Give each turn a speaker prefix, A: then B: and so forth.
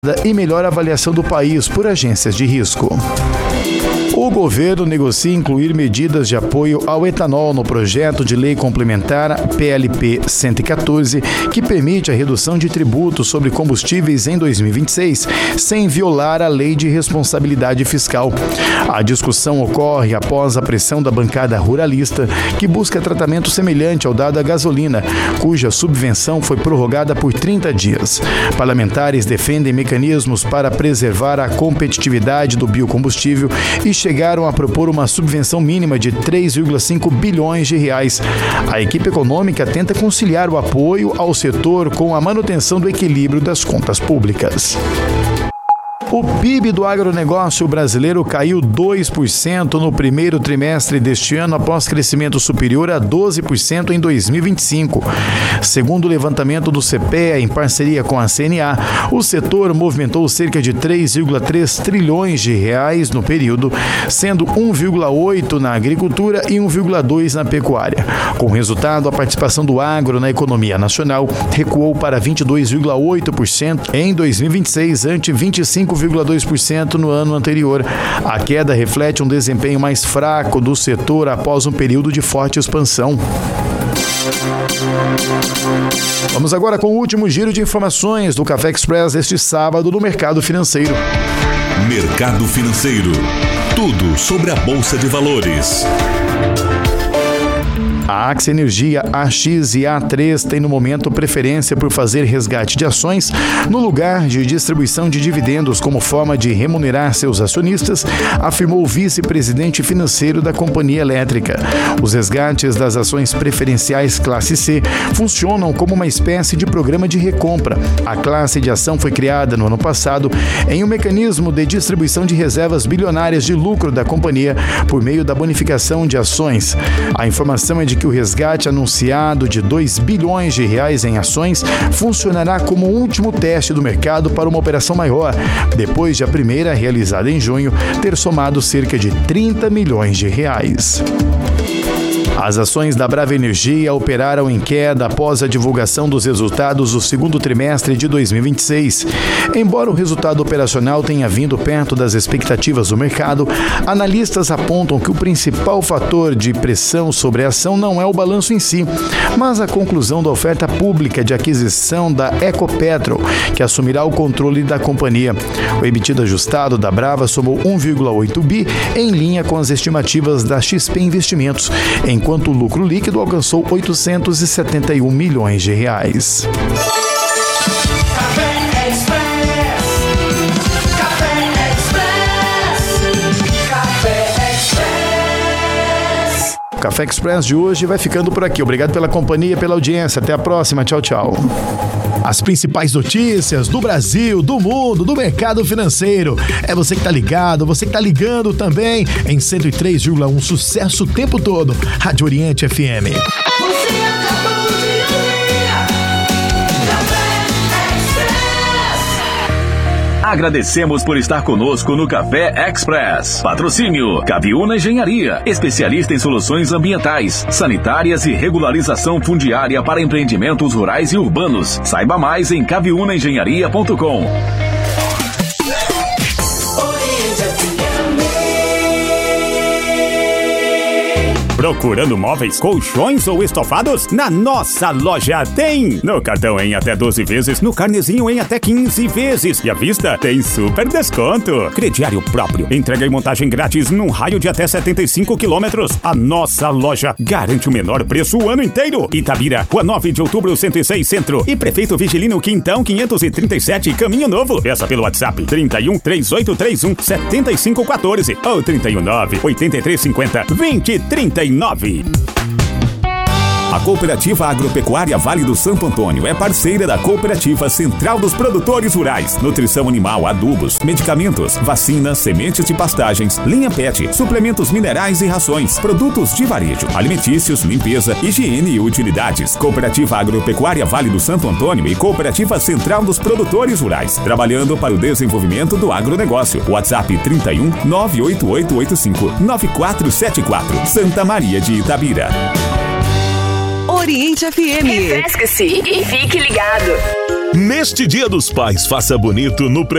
A: e melhor avaliação do país por agências de risco. O governo negocia incluir medidas de apoio ao etanol no projeto de lei complementar PLP 114, que permite a redução de tributos sobre combustíveis em 2026, sem violar a lei de responsabilidade fiscal. A discussão ocorre após a pressão da bancada ruralista, que busca tratamento semelhante ao dado à gasolina, cuja subvenção foi prorrogada por 30 dias. Parlamentares defendem mecanismos para preservar a competitividade do biocombustível e chegaram a propor uma subvenção mínima de 3,5 bilhões de reais. A equipe econômica tenta conciliar o apoio ao setor com a manutenção do equilíbrio das contas públicas. O PIB do agronegócio brasileiro caiu 2% no primeiro trimestre deste ano, após crescimento superior a 12% em 2025. Segundo o levantamento do CPEA, em parceria com a CNA, o setor movimentou cerca de 3,3 trilhões de reais no período, sendo 1,8 na agricultura e 1,2 na pecuária. Com o resultado, a participação do agro na economia nacional recuou para 22,8% em 2026, ante 25,2% no ano anterior. A queda reflete um desempenho mais fraco do setor após um período de forte expansão. Vamos agora com o último giro de informações do Café Express deste sábado no mercado financeiro.
B: Mercado financeiro. Tudo sobre a Bolsa de Valores.
A: A Axia Energia, AX e A3 têm no momento preferência por fazer resgate de ações no lugar de distribuição de dividendos como forma de remunerar seus acionistas, afirmou o vice-presidente financeiro da companhia elétrica. Os resgates das ações preferenciais classe C funcionam como uma espécie de programa de recompra. A classe de ação foi criada no ano passado em um mecanismo de distribuição de reservas bilionárias de lucro da companhia por meio da bonificação de ações. A informação é de que o resgate anunciado de 2 bilhões de reais em ações funcionará como o último teste do mercado para uma operação maior, depois de a primeira, realizada em junho, ter somado cerca de 30 milhões de reais. As ações da Brava Energia operaram em queda após a divulgação dos resultados do segundo trimestre de 2026. Embora o resultado operacional tenha vindo perto das expectativas do mercado, analistas apontam que o principal fator de pressão sobre a ação não é o balanço em si, mas a conclusão da oferta pública de aquisição da Ecopetrol, que assumirá o controle da companhia. O EBITDA ajustado da Brava somou 1,8 bi, em linha com as estimativas da XP Investimentos, enquanto o lucro líquido alcançou 871 milhões de reais. O Café Express de hoje vai ficando por aqui. Obrigado pela companhia, pela audiência. Até a próxima. Tchau, tchau. As principais notícias do Brasil, do mundo, do mercado financeiro. É você que tá ligado, você que tá ligando também em 103,1, sucesso o tempo todo. Rádio Oriente FM.
C: Você acabou de ouvir Café Express.
B: Agradecemos por estar conosco no Café Express. Patrocínio Caviúna Engenharia, especialista em soluções ambientais, sanitárias e regularização fundiária para empreendimentos rurais e urbanos. Saiba mais em caviunaengenharia.com.
D: Procurando móveis, colchões ou estofados? Na nossa loja tem! No cartão em até 12 vezes, no carnezinho em até 15 vezes. E à vista tem super desconto. Crediário próprio. Entrega e montagem grátis num raio de até 75 quilômetros. A nossa loja garante o menor preço o ano inteiro. Itabira, Rua 9 de Outubro, 106 Centro. E Prefeito Vigilino Quintão, 537, Caminho Novo. Peça pelo WhatsApp 31 3831 7514 ou 319 8350 2039. A Cooperativa Agropecuária Vale do Santo Antônio é parceira da Cooperativa Central dos Produtores Rurais. Nutrição animal, adubos, medicamentos, vacinas, sementes de pastagens, linha PET, suplementos minerais e rações, produtos de varejo, alimentícios, limpeza, higiene e utilidades. Cooperativa Agropecuária Vale do Santo Antônio e Cooperativa Central dos Produtores Rurais, trabalhando para o desenvolvimento do agronegócio. WhatsApp 31 98885 9474. Santa Maria de Itabira.
E: Oriente FM.
F: Refresque-se e fique ligado.
E: Neste Dia dos Pais, faça bonito no